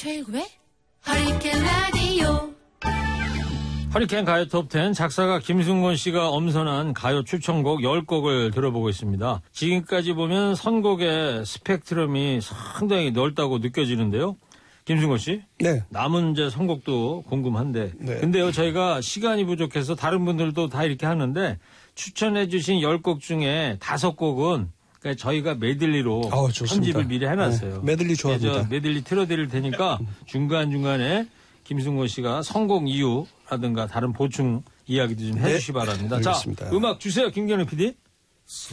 최일구의 허리케인 라디오. 허리케인 가요 톱10 작사가 김승권 씨가 엄선한 가요 추천곡 10곡을 들어보고 있습니다. 지금까지 보면 선곡의 스펙트럼이 상당히 넓다고 느껴지는데요. 김승권 씨? 네. 남은 이제 선곡도 궁금한데. 네. 근데요, 저희가 시간이 부족해서 다른 분들도 다 이렇게 하는데 추천해 주신 10곡 중에 5곡은 그러니까 저희가 메들리로 편집을 미리 해놨어요. 네. 메들리 좋아합니다. 메들리 틀어드릴 테니까 중간중간에 김승권 씨가 선곡 이유라든가 다른 보충 이야기도 좀 해주시기 바랍니다. 알겠습니다. 자, 음악 주세요, 김경래 PD.